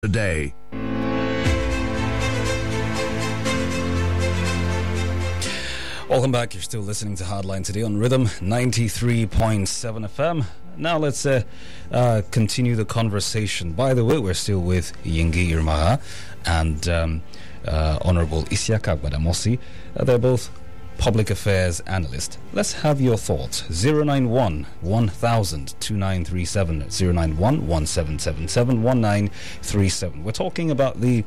Today. Welcome back. You're still listening to Hardline today on Rhythm 93.7 FM. Now let's continue the conversation. By the way, we're still with Yingi Irmaha and Honorable Isiaka Gbadamosi. They're both public affairs analysts. Let's have your thoughts. 091 1000 2937 091 1777 1937. We're talking about the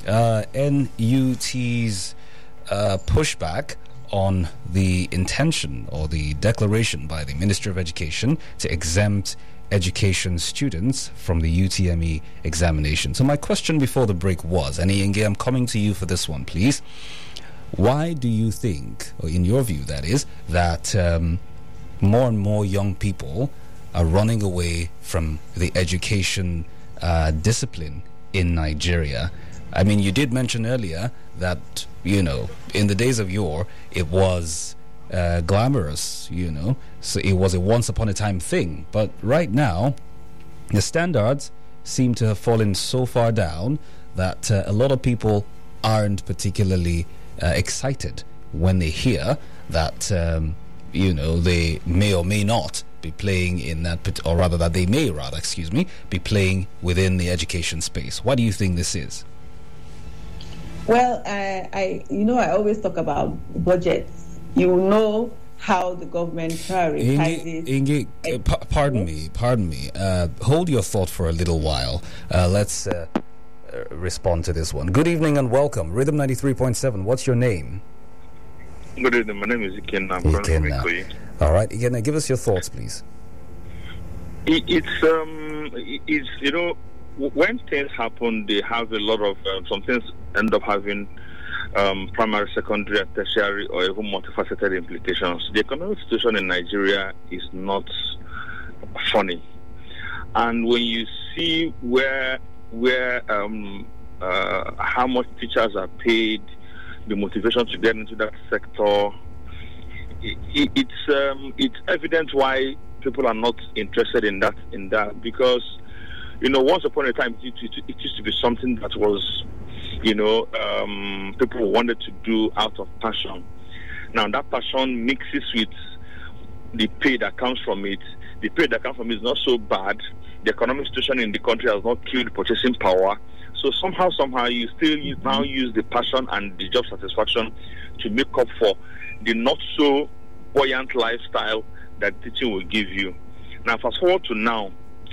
NUT's pushback on the intention or the declaration by the Ministry of Education to exempt education students from the UTME examination. So my question before the break was, and Iyengi, I'm coming to you for this one, please. Why do you think, or in your view that is, that more and more young people are running away from the education discipline in Nigeria? I mean, you did mention earlier that, in the days of yore, it was glamorous, so it was a once upon a time thing. But right now, the standards seem to have fallen so far down that a lot of people aren't particularly excited when they hear that, they may or may not be playing in that, or rather that they may rather, be playing within the education space. What do you think this is? Well, I always talk about budgets. You know how the government prioritizes. Inge, pardon me. Hold your thought for a little while. Let's respond to this one. Good evening and welcome. Rhythm 93.7. What's your name? Good evening. My name is Ikenna. I'm from Ikoyi. All right, Ikenna, give us your thoughts, please. It's when things happen, they have a lot of some things end up having primary, secondary, and tertiary, or even multifaceted implications. The economic situation in Nigeria is not funny, and when you see where how much teachers are paid, the motivation to get into that sector, it's evident why people are not interested in that because once upon a time it used to be something that was people wanted to do out of passion. Now that passion mixes with the pay that comes from it. The pay that comes from it is not so bad. The economic situation in the country has not killed purchasing power. So somehow you still now use the passion and the job satisfaction to make up for the not so buoyant lifestyle that teaching will give you. Now fast forward to now,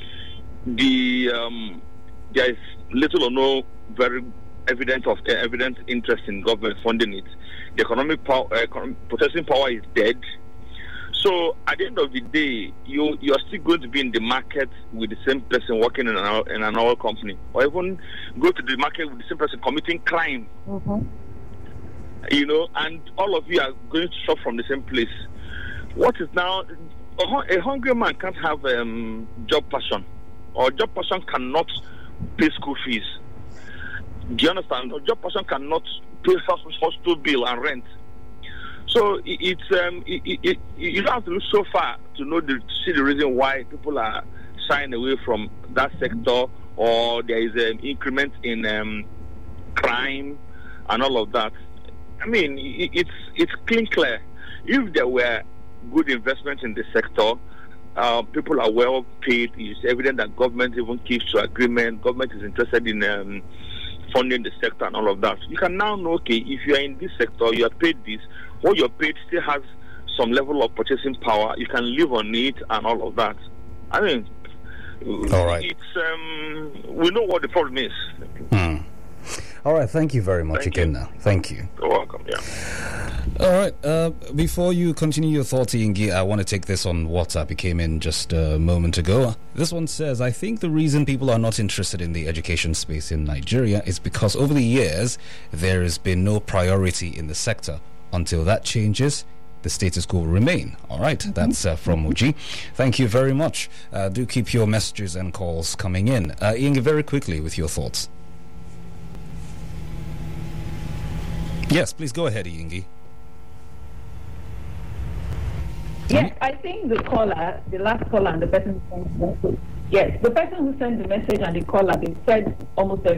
there is little or no very evident interest in government funding it. The economic power, purchasing power is dead. So at the end of the day, you are still going to be in the market with the same person working in an oil company, or even go to the market with the same person committing crime. Mm-hmm. And all of you are going to shop from the same place. What is now a hungry man can't have job passion, or job passion cannot pay school fees. Do you understand? Or job person cannot pay hospital bill and rent. So you don't have to look so far to see the reason why people are shying away from that sector, or there is an increment in crime and all of that. I mean, it's clear. If there were good investment in the sector, people are well paid. It's evident that government even keeps to agreement. Government is interested in funding the sector and all of that. You can now know, okay, if you are in this sector, you are paid this. What you're paid still has some level of purchasing power. You can live on it and all of that. I mean, all right. It's we know what the problem is. All right, thank you very much again now. Thank you. You're welcome, yeah. All right, before you continue your thoughts, Ingi, I want to take this on WhatsApp. It came in just a moment ago. This one says, I think the reason people are not interested in the education space in Nigeria is because over the years, there has been no priority in the sector. Until that changes, the status quo will remain. All right, that's from Muji. Thank you very much. Do keep your messages and calls coming in. Ingi, very quickly with your thoughts. Yes, please go ahead, Ingi. Yes, I think the last caller and the person Yes, the person who sent the message and the caller, they said almost everything.